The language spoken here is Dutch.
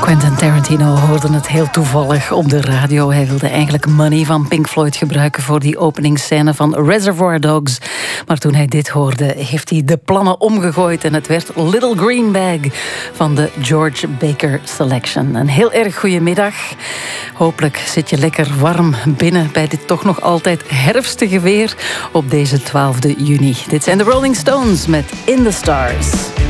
Quentin Tarantino hoorde het heel toevallig op de radio. Hij wilde eigenlijk Money van Pink Floyd gebruiken voor die openingsscène van Reservoir Dogs. Maar toen hij dit hoorde, heeft hij de plannen omgegooid en het werd Little Green Bag van de George Baker Selection. Een heel erg goede middag. Hopelijk zit je lekker warm binnen bij dit toch nog altijd herfstige weer op deze 12e juni. Dit zijn de Rolling Stones met In the Stars.